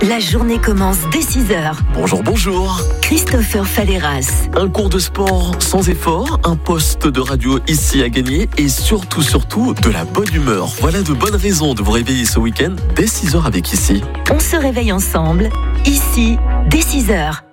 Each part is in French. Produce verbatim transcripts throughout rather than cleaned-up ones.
La journée commence dès six heures. Bonjour, bonjour. Christopher Falleras. Un cours de sport sans effort, un poste de radio ici à gagner et surtout, surtout, de la bonne humeur. Voilà de bonnes raisons de vous réveiller ce week-end dès six heures avec Ici. On se réveille ensemble, ici, dès six heures.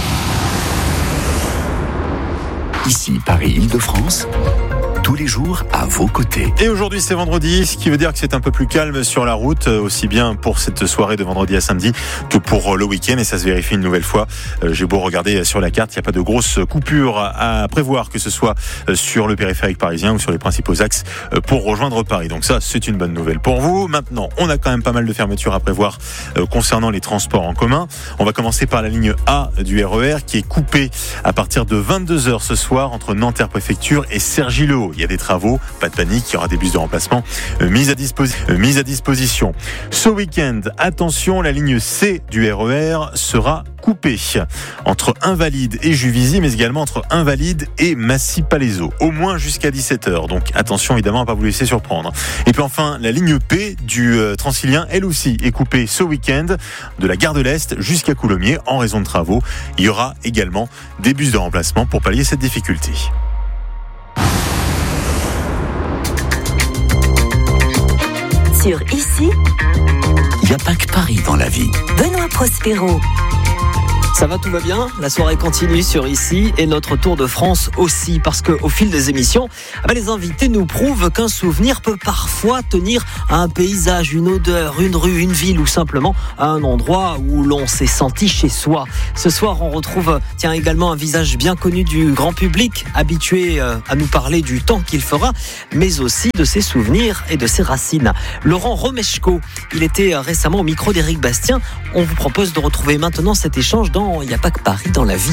Ici, Paris-Île-de-France, tous les jours à vos côtés. Et aujourd'hui c'est vendredi, ce qui veut dire que c'est un peu plus calme sur la route, aussi bien pour cette soirée de vendredi à samedi que pour le week-end, et ça se vérifie une nouvelle fois. J'ai beau regarder sur la carte, il n'y a pas de grosses coupures à prévoir, que ce soit sur le périphérique parisien ou sur les principaux axes pour rejoindre Paris. Donc ça, c'est une bonne nouvelle pour vous. Maintenant, on a quand même pas mal de fermetures à prévoir concernant les transports en commun. On va commencer par la ligne A du R E R qui est coupée à partir de vingt-deux heures ce soir entre Nanterre Préfecture et Cergy-le-Haut. Il y a des travaux, pas de panique, il y aura des bus de remplacement euh, mis, à disposi- euh, mis à disposition. Ce week-end, attention, la ligne C du R E R sera coupée entre Invalides et Juvisy, mais également entre Invalides et Massy-Palaiseau, au moins jusqu'à dix-sept heures. Donc attention évidemment à ne pas vous laisser surprendre. Et puis enfin, la ligne P du euh, Transilien, elle aussi, est coupée ce week-end de la gare de l'Est jusqu'à Coulommiers en raison de travaux. Il y aura également des bus de remplacement pour pallier cette difficulté. Sur Ici, Il n'y a pas que Paris dans la vie. Benoît Prospero. Ça va, tout va bien. La soirée continue sur Ici et notre Tour de France aussi, parce qu'au fil des émissions, bah, les invités nous prouvent qu'un souvenir peut parfois tenir à un paysage, une odeur, une rue, une ville ou simplement à un endroit où l'on s'est senti chez soi. Ce soir, on retrouve tiens, également un visage bien connu du grand public, habitué à nous parler du temps qu'il fera, mais aussi de ses souvenirs et de ses racines. Laurent Romeshko, il était récemment au micro d'Éric Bastien. On vous propose de retrouver maintenant cet échange dans Il n'y a pas que Paris dans la vie.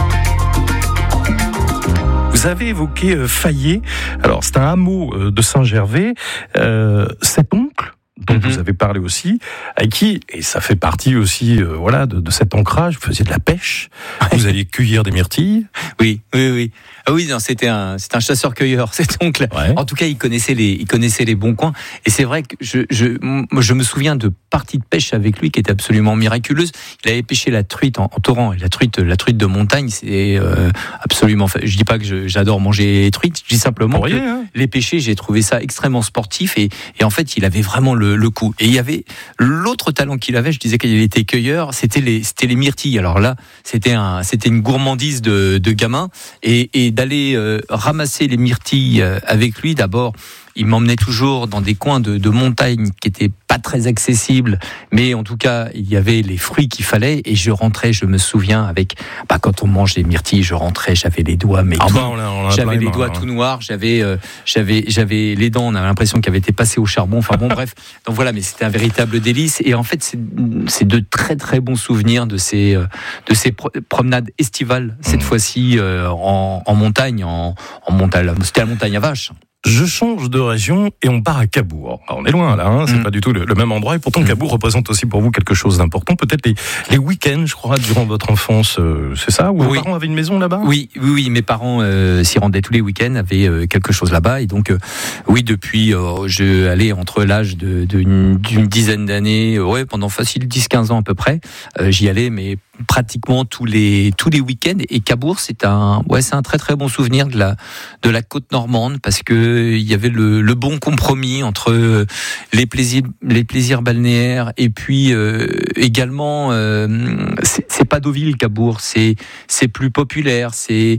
Vous avez évoqué euh, Fayet. Alors, c'est un hameau euh, de Saint-Gervais. Euh, cet oncle dont mm-hmm. vous avez parlé aussi, à qui, et ça fait partie aussi euh, voilà, de, de cet ancrage, vous faisiez de la pêche, vous alliez cueillir des myrtilles. Oui, oui, oui. Ah oui, non, c'était un, c'était un chasseur-cueilleur, cet oncle. Ouais. En tout cas, il connaissait les, il connaissait les bons coins. Et c'est vrai que je, je, je me souviens de parties de pêche avec lui qui étaient absolument miraculeuses. Il avait pêché la truite en, en torrent. Et la truite, la truite de montagne, c'est euh, absolument. Je dis pas que je, j'adore manger les truites. Je dis simplement Pour que rien, hein. les pêcher, j'ai trouvé ça extrêmement sportif. Et, et en fait, il avait vraiment le, le coup. Et il y avait l'autre talent qu'il avait. Je disais qu'il était cueilleur. C'était les, c'était les myrtilles. Alors là, c'était un, c'était une gourmandise de, de gamin. Et, et d'aller euh, ramasser les myrtilles euh, avec lui, d'abord, il m'emmenait toujours dans des coins de, de montagne qui étaient pas très accessibles, mais en tout cas, il y avait les fruits qu'il fallait, et je rentrais, je me souviens, avec, bah, quand on mange les myrtilles, je rentrais, j'avais les doigts, mais ah tout, bah on a, on a j'avais les mains, doigts hein. tout noirs, j'avais, euh, j'avais, j'avais les dents, on avait l'impression qu'elles avaient été passées au charbon, enfin bon, bref. Donc voilà, mais c'était un véritable délice, et en fait, c'est, c'est de très très bons souvenirs de ces, euh, de ces pro- promenades estivales, cette mmh. fois-ci, euh, en, en montagne, en, en montagne, c'était la montagne à vache. Je change de région et on part à Cabourg. Alors on est loin là, hein, c'est mmh. pas du tout le, le même endroit, et pourtant mmh. Cabourg représente aussi pour vous quelque chose d'important. Peut-être les, les week-ends, je crois, durant votre enfance, euh, c'est ça? Ou oui. Vos parents avaient une maison là-bas? Oui, oui, oui. Mes parents euh, s'y rendaient tous les week-ends, avaient euh, quelque chose là-bas, et donc euh, oui, depuis, euh, je allais entre l'âge de, de une, d'une dizaine d'années, euh, ouais, pendant facile dix quinze ans à peu près, euh, j'y allais, mais pratiquement tous les tous les week-ends. Et Cabourg, c'est un ouais c'est un très très bon souvenir de la de la côte normande, parce que il y avait le, le bon compromis entre les plaisirs les plaisirs balnéaires et puis euh, également euh, c'est, c'est pas Deauville, Cabourg, c'est c'est plus populaire, c'est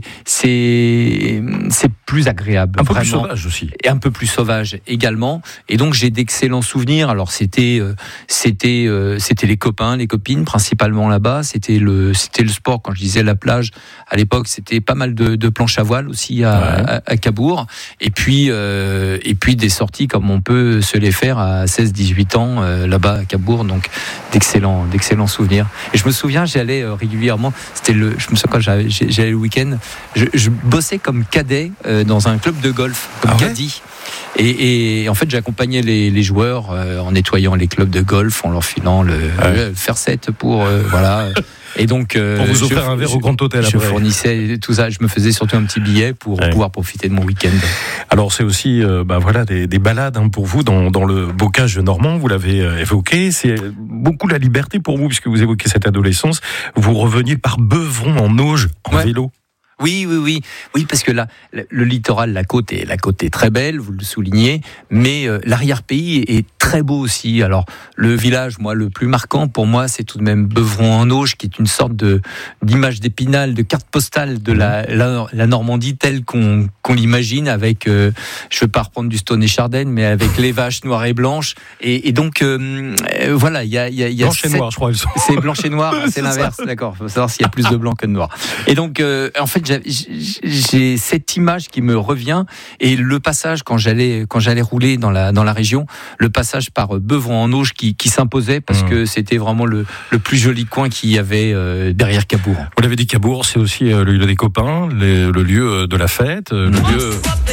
c'est c'est plus agréable, un peu vraiment. Plus sauvage aussi, et un peu plus sauvage également. Et donc j'ai d'excellents souvenirs. Alors c'était euh, c'était euh, c'était les copains, les copines principalement là-bas. C'était C'était le, c'était le sport. Quand je disais la plage, à l'époque, c'était pas mal de, de planches à voile aussi à, ouais. à, à Cabourg. Et puis, euh, et puis des sorties comme on peut se les faire à seize dix-huit ans euh, là-bas à Cabourg. Donc, d'excellents, d'excellents souvenirs. Et je me souviens, j'allais euh, régulièrement. C'était le, je me souviens quand j'allais, j'allais le week-end, je, je bossais comme cadet euh, dans un club de golf, comme ah ouais caddie. Et, et en fait, j'accompagnais les, les joueurs euh, en nettoyant les clubs de golf, en leur filant le, ah ouais. le faire sept pour euh, voilà. Et donc, euh, pour vous offrir je, un verre je, au Grand Hôtel. Je après. fournissais tout ça. Je me faisais surtout un petit billet pour ouais. pouvoir profiter de mon week-end. Alors c'est aussi, euh, bah voilà, des, des balades hein, pour vous dans, dans le bocage normand. Vous l'avez euh, évoqué. C'est beaucoup la liberté pour vous puisque vous évoquez cette adolescence. Vous reveniez par Beuvron en Auge en ouais. vélo. Oui, oui, oui, oui, parce que là, le littoral, la côte est, la côte est très belle, vous le soulignez, mais euh, l'arrière-pays est très beau aussi. Alors, le village, moi, le plus marquant pour moi, c'est tout de même Beuvron-en-Auge, qui est une sorte de d'image d'Épinal, de carte postale de la, la, la Normandie telle qu'on qu'on l'imagine, avec, euh, je veux pas reprendre du Stone et Chardenne, mais avec les vaches noires et blanches. Et, et donc, euh, euh, voilà, il y a, il y a, il y a blanche et noire, je crois. Elles sont... C'est blanche et noire, c'est l'inverse, d'accord. Il faut savoir s'il y a plus de blanc que de noir. Et donc, euh, en fait, j'ai cette image qui me revient et le passage quand j'allais quand j'allais rouler dans la dans la région, le passage par Beuvron-en-Auge qui, qui s'imposait parce mmh. que c'était vraiment le, le plus joli coin qu'il y avait euh, derrière Cabourg. Vous l'avez dit, Cabourg, c'est aussi euh, le lieu des copains, le, le lieu de la fête, le mmh. lieu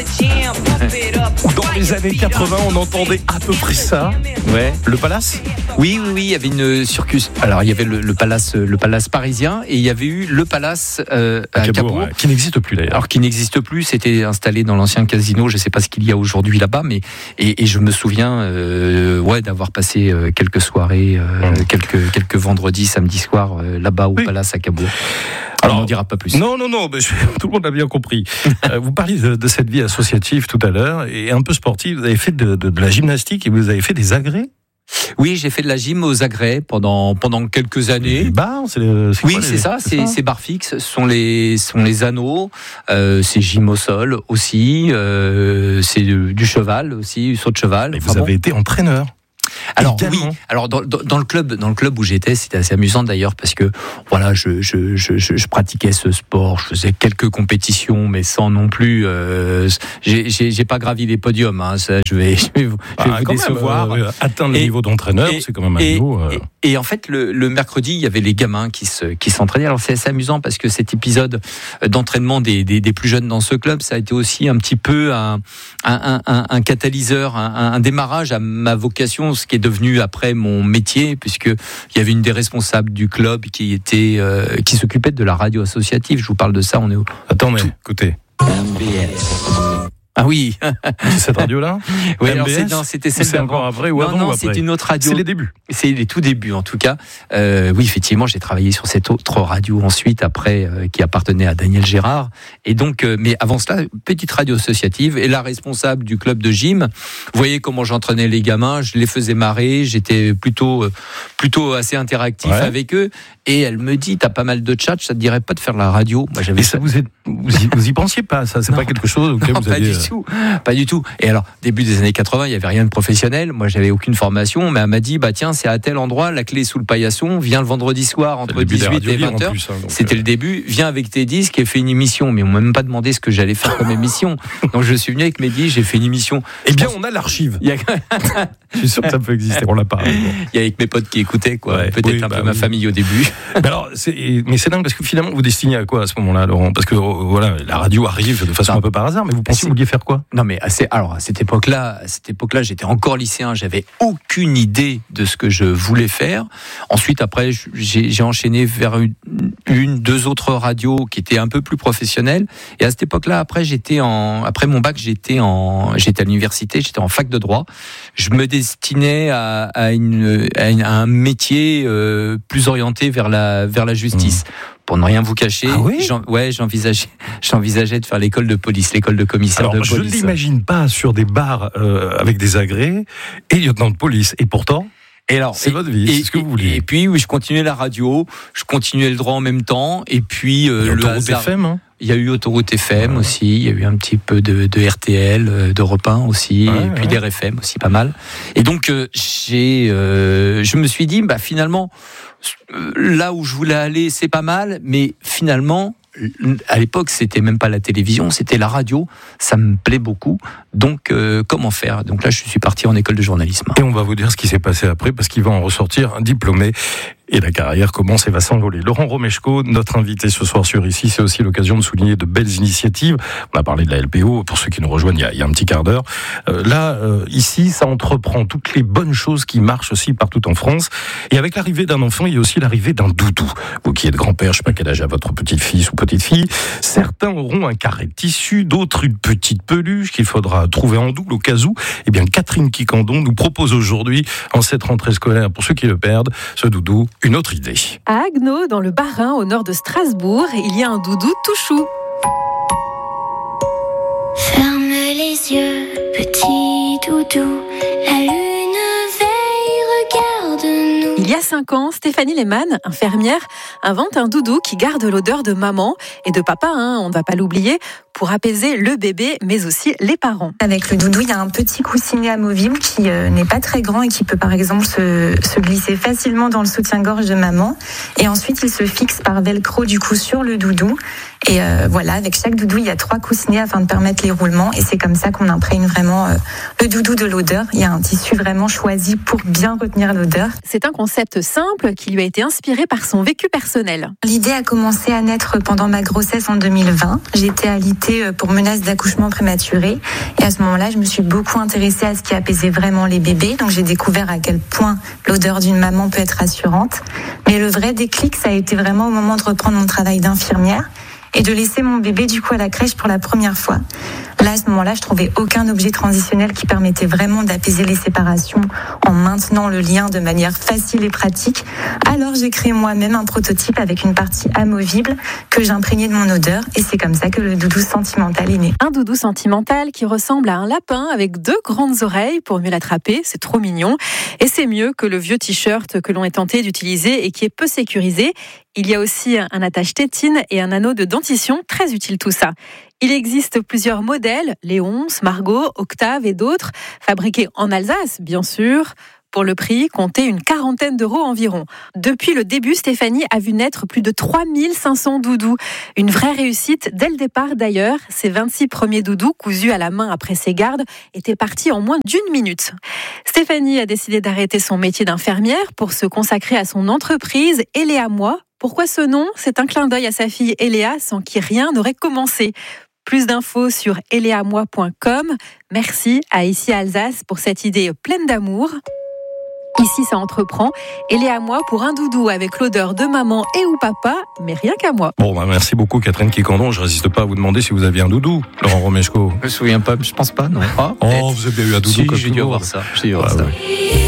où dans les années quatre-vingts on entendait à peu près ça. Ouais. Le Palace. Oui, oui, oui, il y avait une circus. Alors il y avait le, le Palace, le Palace parisien et il y avait eu le Palace euh, à Cabourg, Cabourg ouais, qui n'existe plus d'ailleurs. Alors qui n'existe plus, c'était installé dans l'ancien casino. Je ne sais pas ce qu'il y a aujourd'hui là-bas, mais et, et je me souviens, euh, ouais, d'avoir passé euh, quelques soirées, euh, mmh. quelques quelques vendredis, samedis soirs euh, là-bas au oui. Palace à Cabourg. Alors, on n'en dira pas plus. Non, non, non, mais je, tout le monde a bien compris. euh, vous parliez de, de cette vie associative tout à l'heure et un peu sportive. Vous avez fait de, de, de la gymnastique et vous avez fait des agrès. Oui, j'ai fait de la gym aux agrès pendant pendant quelques années. Les barres, c'est le, c'est oui, quoi, c'est les, ça, c'est, c'est, ça c'est barres fixes, ce sont les sont les anneaux, euh, c'est gym au sol aussi, euh, c'est du, du cheval aussi, saut de cheval. Et vous ah avez bon été entraîneur. Alors oui, alors dans, dans, dans le club, dans le club où j'étais, c'était assez amusant d'ailleurs parce que voilà, je je je, je pratiquais ce sport, je faisais quelques compétitions, mais sans non plus, euh, j'ai, j'ai j'ai pas gravi les podiums, hein, ça, je vais je vais vous, je vais ah, vous décevoir. Même, euh, atteindre et, le niveau d'entraîneur, et, c'est quand même un et, niveau. Euh... Et, et en fait, le, le mercredi, il y avait les gamins qui se qui s'entraînaient. Alors c'est assez amusant parce que cet épisode d'entraînement des des, des plus jeunes dans ce club, ça a été aussi un petit peu un un un, un catalyseur, un, un démarrage à ma vocation, ce qui est devenu après mon métier, puisque il y avait une des responsables du club qui était euh, qui s'occupait de la radio associative. Je vous parle de ça. On est au... Attendez, écoutez. M B S. Ah oui. C'est cette radio-là. Oui, alors c'est, non, c'était celle c'est encore après ou non, avant non, ou après. c'est une autre radio. C'est les débuts. C'est les tout débuts en tout cas. Euh, oui, effectivement, j'ai travaillé sur cette autre radio ensuite après euh, qui appartenait à Daniel Gérard. Et donc, euh, mais avant cela, petite radio associative et la responsable du club de gym. Vous voyez comment j'entraînais les gamins, je les faisais marrer, j'étais plutôt euh, plutôt assez interactif ouais. avec eux. Et elle me dit, t'as pas mal de chat, ça te dirait pas de faire la radio? Moi, j'avais. Et ça, vous êtes, vous y, vous y pensiez pas? Ça, c'est non. pas quelque chose auquel non, vous pas aviez... du tout, pas du tout. Et alors, début des années quatre-vingts, il y avait rien de professionnel. Moi, j'avais aucune formation, mais elle m'a dit, bah tiens, c'est à tel endroit, la clé est sous le paillasson. Viens le vendredi soir entre dix-huit et vingt heures. Plus, hein, C'était euh... le début. Viens avec tes disques et fais une émission. Mais on m'a même pas demandé ce que j'allais faire comme émission. Donc je suis venu avec mes disques, j'ai fait une émission. Eh bien, on a l'archive. Il y a... Je suis sûr que ça peut exister. On l'a pas. Il y a avec mes potes qui écoutaient, quoi. Ouais, peut-être oui, un bah, peu oui. ma famille au début. Mais alors, c'est, mais c'est dingue parce que finalement, vous destinez à quoi à ce moment-là, Laurent? Parce que voilà, la radio arrive de façon non. un peu par hasard, mais vous pensez que vous vouliez faire quoi? Non, mais assez, alors à cette époque-là, à cette époque-là, j'étais encore lycéen, j'avais aucune idée de ce que je voulais faire. Ensuite, après, j'ai, j'ai enchaîné vers une, une, deux autres radios qui étaient un peu plus professionnelles. Et à cette époque-là, après, j'étais en, après mon bac, j'étais en, j'étais à l'université, j'étais en fac de droit. Je me destinais à, à, une, à, une, à un métier euh, plus orienté vers la, vers la justice. Mmh. Pour ne rien vous cacher, ah oui j'en, ouais, j'envisageais, j'envisageais de faire l'école de police, l'école de commissaire Alors, de police. Je ne l'imagine pas sur des bars euh, avec des agrès et lieutenant de police. Et pourtant, et alors, c'est et, votre vie, et, c'est ce que vous vouliez. Et puis, oui, je continuais la radio, je continuais le droit en même temps, et puis euh, le hasard. F M, hein. Il y a eu Autoroute F M ouais. aussi, il y a eu un petit peu de, de R T L, d'Europe un aussi, ouais, et puis ouais. d'R F M aussi, pas mal. Et donc, euh, j'ai, euh, je me suis dit, bah finalement, là où je voulais aller, c'est pas mal, mais finalement, à l'époque, c'était même pas la télévision, c'était la radio. Ça me plaît beaucoup. Donc, euh, comment faire? Donc là, je suis parti en école de journalisme. Et on va vous dire ce qui s'est passé après, parce qu'il va en ressortir un diplômé. et la carrière commence et va s'envoler. Laurent Romeshko, notre invité ce soir sur Ici, c'est aussi l'occasion de souligner de belles initiatives. On a parlé de la L P O, pour ceux qui nous rejoignent il y a, il y a un petit quart d'heure. Euh, là, euh, ici, ça entreprend toutes les bonnes choses qui marchent aussi partout en France. Et avec l'arrivée d'un enfant, il y a aussi l'arrivée d'un doudou. Vous qui êtes grand-père, je ne sais pas quel âge a votre petit-fils ou petite-fille, certains auront un carré de tissu, d'autres une petite peluche qu'il faudra trouver en double au cas où. Eh bien, Catherine Quiquendon nous propose aujourd'hui, en cette rentrée scolaire, pour ceux qui le perdent, ce doudou, une autre idée. À Haguenau, dans le Bas-Rhin, au nord de Strasbourg, il y a un doudou tout chou. Ferme les yeux, petit doudou, la lune veille, regarde-nous. Il y a cinq ans, Stéphanie Lehmann, infirmière, invente un doudou qui garde l'odeur de maman et de papa, hein, on ne va pas l'oublier, pour apaiser le bébé, mais aussi les parents. Avec le doudou, il y a un petit coussinet amovible qui euh, n'est pas très grand et qui peut par exemple se, se glisser facilement dans le soutien-gorge de maman. Et ensuite, il se fixe par velcro du coup sur le doudou. Et euh, voilà, avec chaque doudou, il y a trois coussinets afin de permettre les roulements. Et c'est comme ça qu'on imprègne vraiment euh, le doudou de l'odeur. Il y a un tissu vraiment choisi pour bien retenir l'odeur. C'est un concept simple qui lui a été inspiré par son vécu personnel. L'idée a commencé à naître pendant ma grossesse en deux mille vingt. J'étais alitée pour menace d'accouchement prématuré. Et à ce moment-là, je me suis beaucoup intéressée à ce qui apaisait vraiment les bébés. Donc j'ai découvert à quel point l'odeur d'une maman peut être rassurante. Mais le vrai déclic, ça a été vraiment au moment de reprendre mon travail d'infirmière et de laisser mon bébé du coup à la crèche pour la première fois. Là, à ce moment-là, je trouvais aucun objet transitionnel qui permettait vraiment d'apaiser les séparations en maintenant le lien de manière facile et pratique. Alors, j'ai créé moi-même un prototype avec une partie amovible que j'imprégnais de mon odeur et c'est comme ça que le doudou sentimental est né. Un doudou sentimental qui ressemble à un lapin avec deux grandes oreilles pour mieux l'attraper, c'est trop mignon. Et c'est mieux que le vieux t-shirt que l'on est tenté d'utiliser et qui est peu sécurisé. Il y a aussi un attache-tétine et un anneau de dentition, très utile tout ça. Il existe plusieurs modèles, Léonce, Margot, Octave et d'autres, fabriqués en Alsace, bien sûr. Pour le prix, comptez une quarantaine d'euros environ. Depuis le début, Stéphanie a vu naître plus de trois mille cinq cents doudous. Une vraie réussite dès le départ d'ailleurs. Ses vingt-six premiers doudous, cousus à la main après ses gardes, étaient partis en moins d'une minute. Stéphanie a décidé d'arrêter son métier d'infirmière pour se consacrer à son entreprise Eléa Moi. Pourquoi ce nom ? C'est un clin d'œil à sa fille Eléa, sans qui rien n'aurait commencé. Plus d'infos sur eléamoi point com. Merci à Ici Alsace pour cette idée pleine d'amour. Ici, ça entreprend. Eléa Moi pour un doudou avec l'odeur de maman et ou papa, mais rien qu'à moi. Bon, bah merci beaucoup Catherine Quiquendon. Je résiste pas à vous demander si vous aviez un doudou, Laurent Romeshko. Je me souviens pas, je pense pas, non. Ah, oh, vous avez bien eu un doudou si, comme j'ai tout dû le monde. avoir ça. J'ai dû avoir Ah, ça. ouais.